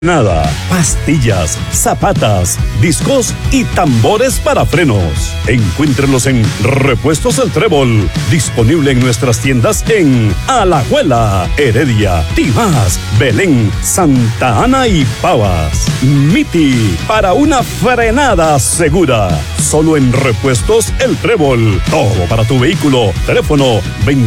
Nada, pastillas, zapatas, discos y tambores para frenos. Encuéntrelos en Repuestos El Trébol, disponible en nuestras tiendas en Alajuela, Heredia, Tibás, Belén, Santa Ana y Pavas. Miti, para una frenada segura. Solo en Repuestos El Trébol. Todo para tu vehículo. Teléfono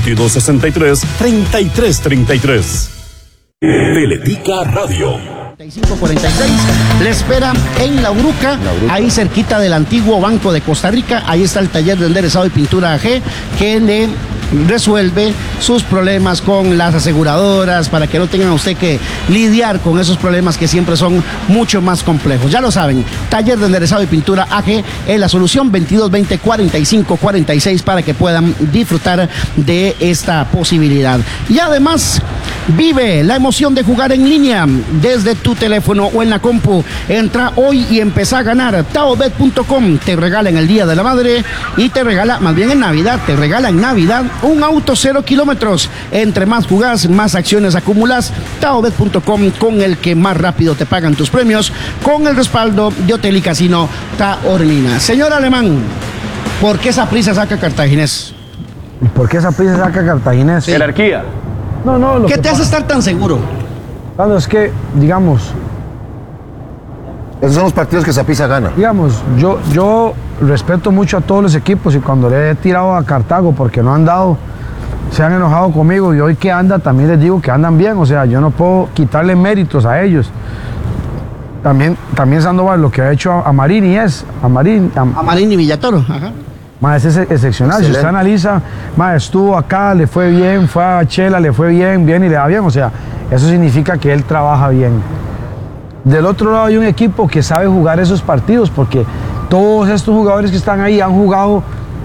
2263-3333. Teletica Radio. 4546 le espera en La Uruca, ahí cerquita del antiguo Banco de Costa Rica. Ahí está el taller de enderezado y pintura AG, que le resuelve sus problemas con las aseguradoras para que no tengan usted que lidiar con esos problemas que siempre son mucho más complejos. Ya lo saben, taller de enderezado y pintura AG es la solución. 2220-4546 para que puedan disfrutar de esta posibilidad. Y además, vive la emoción de jugar en línea desde tu teléfono o en la compu. Entra hoy y empezá a ganar. Taobet.com te regala en el Día de la Madre y te regala, más bien en Navidad, te regala en Navidad un auto 0 kilómetros. Entre más jugás, más acciones acumulas. Taobet.com, con el que más rápido te pagan tus premios, con el respaldo de Hotel y Casino Taormina. Señor Alemán, ¿por qué Saprissa saca Cartaginés? ¿Por qué Saprissa saca Cartaginés? Sí. Jerarquía. No. ¿Qué te hace estar tan seguro? Claro, es que, digamos... Esos son los partidos que Saprissa gana. Digamos, yo respeto mucho a todos los equipos y cuando le he tirado a Cartago porque no han dado, se han enojado conmigo, y hoy que anda también les digo que andan bien. O sea, yo no puedo quitarle méritos a ellos. También Sandoval, lo que ha hecho a Marini a Marini Villatoro, ajá. Más es excepcional. Excelente. Si usted analiza, más estuvo acá, le fue bien, fue a Chela, le fue bien y le va bien. O sea, eso significa que él trabaja bien. Del otro lado hay un equipo que sabe jugar esos partidos, porque todos estos jugadores que están ahí han jugado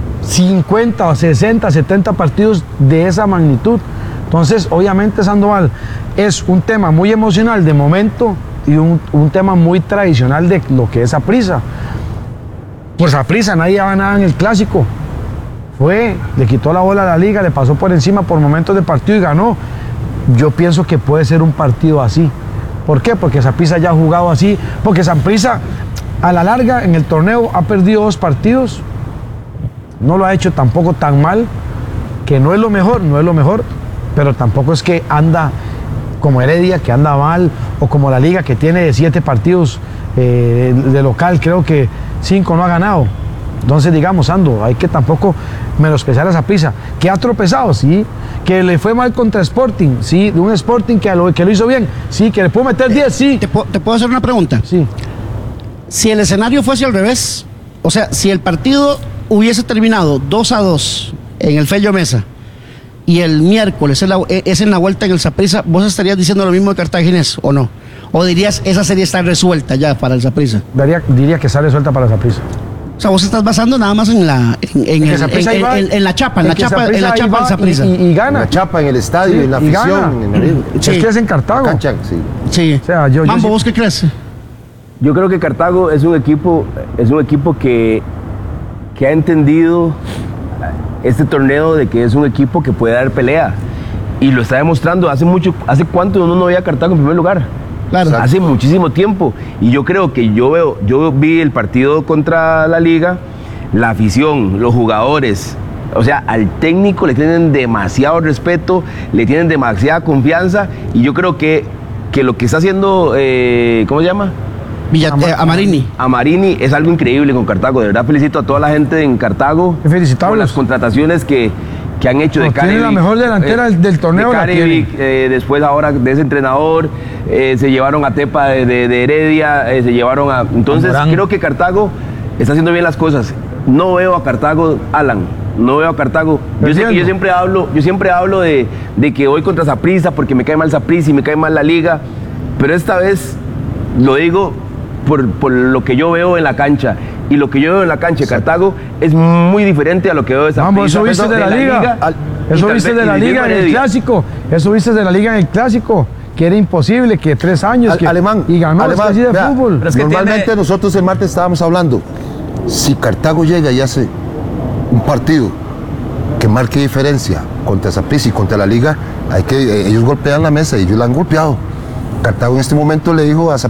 50, 60, 70 partidos de esa magnitud. Entonces, obviamente, Sandoval, es un tema muy emocional de momento y un tema muy tradicional de lo que es Saprissa. Por Saprissa nadie va nada en el clásico. Le quitó la bola a la liga, le pasó por encima por momentos de partido y ganó. Yo pienso que puede ser un partido así. ¿Por qué? Porque Saprissa ya ha jugado así. Porque Saprissa, a la larga, en el torneo ha perdido 2 partidos. No lo ha hecho tampoco tan mal, que no es lo mejor, pero tampoco es que anda como Heredia, que anda mal, o como la liga, que tiene 7 partidos de local, creo que 5 no ha ganado. Entonces, digamos, Ando, hay que tampoco menospreciar a Saprissa, que ha tropezado, sí, que le fue mal contra Sporting, sí, de un Sporting que lo hizo bien, sí, que le pudo meter 10, sí. ¿Te puedo hacer una pregunta? Sí. Si el escenario fuese al revés, o sea, si el partido hubiese terminado 2-2 en el Fello Mesa y el miércoles es en la vuelta en el Saprissa, ¿vos estarías diciendo lo mismo de Cartaginés o no? ¿O dirías esa serie está resuelta ya para el Saprissa? Diría que sale suelta para Saprissa. O sea, vos estás basando nada más en la chapa del Saprissa. Y gana. La chapa en el estadio, Sí, en la y afición. gana. En el... Sí. Es que es en Cartago. Cancha, sí. Sí. O sea, Mambo, ¿vos qué crees? Yo creo que Cartago es un equipo que ha entendido este torneo, de que es un equipo que puede dar pelea. Y lo está demostrando. ¿Hace cuánto uno no veía a Cartago en primer lugar? Claro. Hace muchísimo tiempo. Y yo creo que yo vi el partido contra la liga, la afición, los jugadores, o sea, al técnico le tienen demasiado respeto, le tienen demasiada confianza, y yo creo que lo que está haciendo, ¿cómo se llama? A Marini. A Marini es algo increíble con Cartago. De verdad felicito a toda la gente en Cartago por las contrataciones que han hecho de Carevic. Tiene la mejor delantera del torneo. De Carevic, después ahora de ese entrenador, se llevaron a Tepa de Heredia, se llevaron a... Entonces creo que Cartago está haciendo bien las cosas. No veo a Cartago, Alan, no veo a Cartago. Yo siempre hablo de que voy contra Saprissa porque me cae mal Saprissa y me cae mal la liga, pero esta vez lo digo por lo que yo veo en la cancha. Y lo que yo veo en la cancha de Cartago es muy diferente a lo que veo de Saprissa. Vamos, eso viste de la liga. Eso viste de la liga en el clásico. Eso viste de la liga en el clásico. Que era imposible, que 3 años. Alemán. Y ganó Alemán, de fútbol. Pero es que normalmente nosotros el martes estábamos hablando. Si Cartago llega y hace un partido que marque diferencia contra Saprissa y contra la liga, ellos golpean la mesa y ellos la han golpeado. Cartago en este momento le dijo a